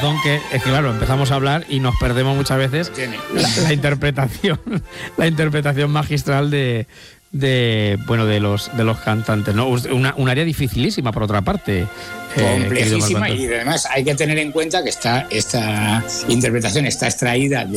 razón, que es que claro, empezamos a hablar y nos perdemos muchas veces la interpretación magistral de los cantantes, ¿no? Un área dificilísima, por otra parte. Complejísima, y además hay que tener en cuenta que esta interpretación está extraída